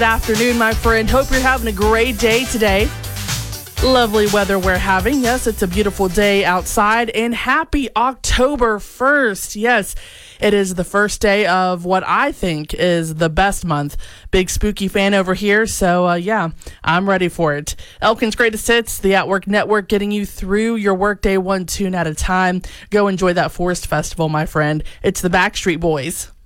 Good afternoon, my friend. Hope you're having a great day today. Lovely weather we're having. Yes, it's a beautiful day outside, and happy October 1st. Yes, it is the first day of what I think is the best month. Big spooky fan over here, so yeah, I'm ready for it. Elkin's Greatest Hits, the At Work Network, getting you through your workday one tune at a time. Go enjoy that Forest Festival, my friend. It's the Backstreet Boys.